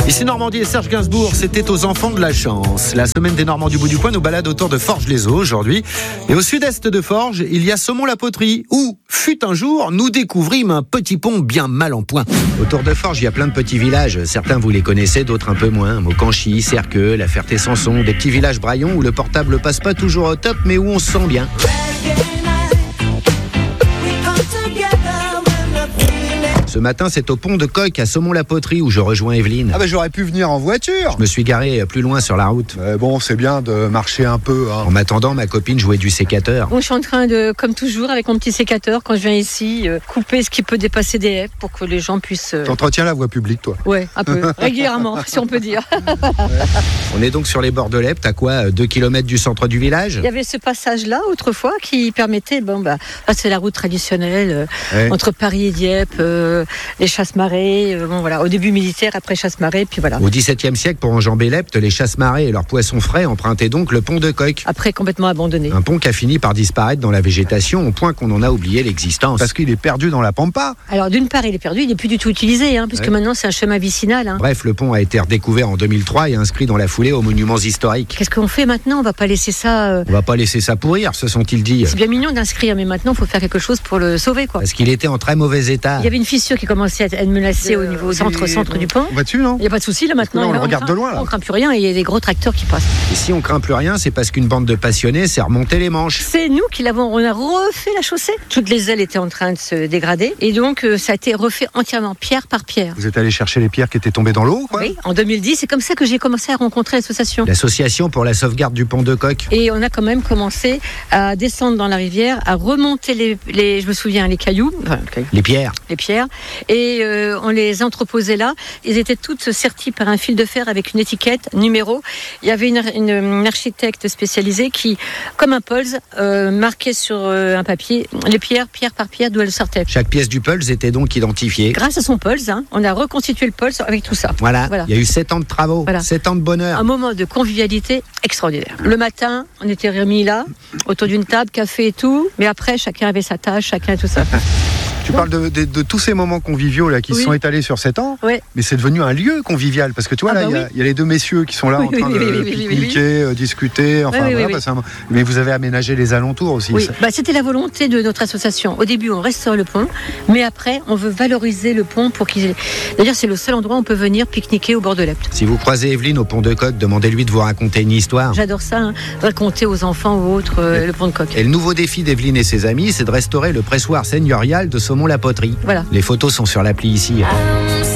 Ici Normandie et Serge Gainsbourg, c'était aux enfants de la chance. La semaine des Normands du bout du coin nous balade autour de Forges-les-Eaux aujourd'hui. Et au sud-est de Forges, il y a Saumont-la-Poterie, où, fut un jour, nous découvrîmes un petit pont bien mal en point. Autour de Forges, il y a plein de petits villages. Certains vous les connaissez, d'autres un peu moins. Maucanchy, Cerqueux, La Ferté-Sanson, des petits villages braillons où le portable passe pas toujours au top, mais où on se sent bien. Ce matin, c'est au pont de Coq à Saumont-la-Poterie où je rejoins Evelyne. Ah bah j'aurais pu venir en voiture. Je me suis garé plus loin sur la route. Bon, c'est bien de marcher un peu. En m'attendant, ma copine jouait du sécateur. Bon, je suis en train de, comme toujours, avec mon petit sécateur, quand je viens ici, couper ce qui peut dépasser des haies pour que les gens puissent... T'entretiens la voie publique, toi? Ouais, un peu. Régulièrement, si on peut dire. On est donc sur les bords de l'Epte, à quoi 2 km du centre du village? Il y avait ce passage-là, autrefois, qui permettait... là, c'est la route traditionnelle, entre Paris et Dieppe, les chasse-marées, au début militaire, après chasse-marée, puis voilà. Au XVIIe siècle, pour enjamber l'Epte, les chasse-marées et leurs poissons frais empruntaient donc le pont de Coq. Après, complètement abandonné. Un pont qui a fini par disparaître dans la végétation, au point qu'on en a oublié l'existence. Parce qu'il est perdu dans la pampa. Alors, d'une part, il est perdu, il n'est plus du tout utilisé, puisque maintenant, c'est un chemin vicinal. Bref, le pont a été redécouvert en 2003 et inscrit dans la foulée aux monuments historiques. Qu'est-ce qu'on fait maintenant? On va pas laisser ça... On va pas laisser ça pourrir, se sont-ils dit. C'est bien mignon d'inscrire, mais maintenant, il faut faire quelque chose pour le sauver, quoi. Parce qu'il était en très mauvais état. Il y avait une fissure qui commençait à être menacée au niveau centre du pont. On va dessus, non? Il n'y a pas de souci, là, maintenant. Là, on le regarde de loin, là. On craint plus rien et il y a des gros tracteurs qui passent. Et si on craint plus rien, c'est parce qu'une bande de passionnés s'est remonté les manches. C'est nous qui l'avons, on a refait la chaussée. Toutes les ailes étaient en train de se dégrader et donc ça a été refait entièrement, pierre par pierre. Vous êtes allé chercher les pierres qui étaient tombées dans l'eau, quoi? Oui, en 2010, c'est comme ça que j'ai commencé à rencontrer l'association. L'association pour la sauvegarde du pont de Coq. Et on a quand même commencé à descendre dans la rivière, à remonter je me souviens, les cailloux. Les pierres. Les pierres. Et on les entreposait là. Ils étaient toutes serties par un fil de fer avec une étiquette, numéro. Il y avait une architecte spécialisée qui, comme un pulse, marquait sur un papier les pierres, pierre par pierre, d'où elles sortaient. Chaque pièce du pulse était donc identifiée. Grâce à son pulse, on a reconstitué le pulse avec tout ça. Voilà. Il y a eu 7 ans de travaux, 7 ans de bonheur. Un moment de convivialité extraordinaire. Le matin, on était remis là, autour d'une table, café et tout. Mais après, chacun avait sa tâche, chacun tout ça. Tu parles de tous ces moments conviviaux là qui se sont étalés sur 7 ans, mais c'est devenu un lieu convivial parce que tu vois il y a les deux messieurs qui sont là en train de pique-niquer, discuter, mais vous avez aménagé les alentours aussi. Oui, c'était la volonté de notre association. Au début, on reste sur le pont, mais après, on veut valoriser le pont pour qu'il. D'ailleurs, c'est le seul endroit où on peut venir pique-niquer au bord de l'Epte. Si vous croisez Evelyne au pont de Coq, demandez-lui de vous raconter une histoire. J'adore ça, raconter aux enfants ou autres le pont de Coq. Et le nouveau défi d'Evelyne et ses amis, c'est de restaurer le pressoir seigneurial de Saumont-la-Poterie. Voilà. Les photos sont sur l'appli ici.